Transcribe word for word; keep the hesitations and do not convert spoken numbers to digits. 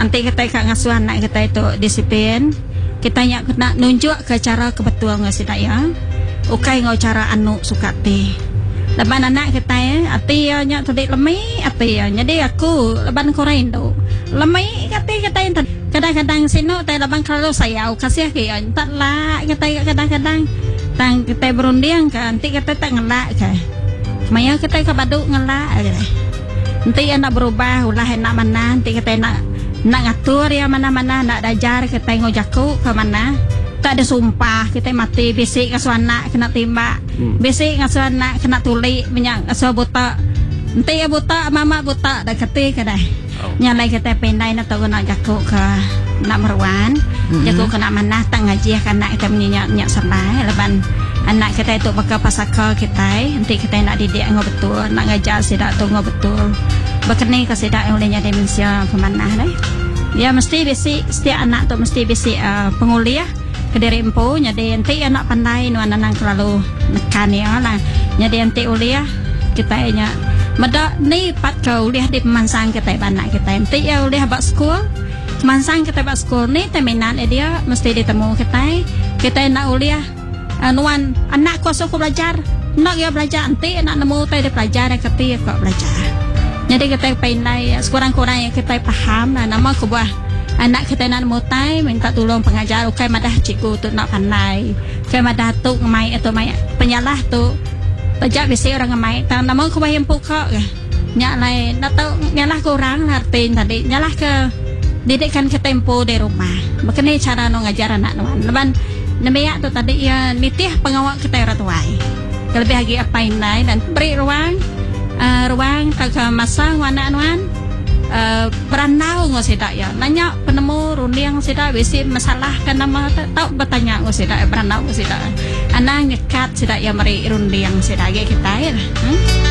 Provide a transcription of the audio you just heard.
Nanti kita kat ngasuh anak kita itu disiplin. Kita nak kena nunjuk ke cara kebetulan ngasih ya. Ukai ngau cara anu suka ti. Leban anak kita ya, ati nya tadi lemai, ati jadi aku leban korain tu. Lemai kata kata yang kadang-kadang sino tay leban kalau saya kasih ke yang tak lah kita kadang-kadang tang kita berunding kan, nanti kita tak ngelak kan. Maya kita kabadu ngelak kan. Nanti anak berubah, ulah enak mana, nanti kita nak nak ngatur ya mana-mana, nak dajar kita ngojaku ke mana. Tak ada sumpah, kita mati bisik ngasuh anak kena timbak. Hmm. Bisik ngasuh anak kena tulik, minyak ngasuh buta. Nanti ya buta, mama buta dah keti ke dah. Oh. Nyalai kita pendai nak tahu nak jaku ke nak meruan. Mm-hmm. Jaku ke nak mana tak ngaji anak kita menyenyak nyak sampai leban anak kita itu bakal pasaka kita. Nanti kita nak didik ngau betul, nak ngajar sidak tu ngau betul. Berkenai ke sidak olehnya demensia ke mana dah. Dia mesti bisik setiap anak tu mesti bisik uh, penguliah ke diri empu. Jadi nanti anak pandai nu anak terlalu nekan ya lah. Jadi nanti uliah kita nya Mada ni pat kau lihat di pemansang kita anak kita. Nanti ya lihat bak sekolah. Pemansang kita bak sekolah ni terminal dia mesti ditemu kita. Kita nak uliah anuan anak kuasa aku belajar. Nak ya belajar nanti anak nemu tay dia belajar keti kau belajar. Jadi kita pendai sekurang-kurang yang kita faham lah nama kubah anak kita nak nemu tay minta tolong pengajar. Okai madah cikgu tu nak pandai. Okai madah tu mai atau mai penyalah tu. Tajak bisi orang ngamai, tak nama aku bayar pukak ke, nyak lain, datang nyalah ke orang hartin tadi, nyalah ke didikan ke tempo di rumah, makanya cara no ngajar anak nuan, leban nemiak tu tadi ya nitih pengawal kita ratuai, lebih lagi apa ini dan beri ruang, uh, ruang tak masa anak nuan, uh, beranau ngosidak ya, nanya penemu rundiang sidak bisi masalah kan nama tak bertanya ngosidak beranau ngosidak. Anak nyekat sidak ya mari rundiang sidak kita ya. Hmm?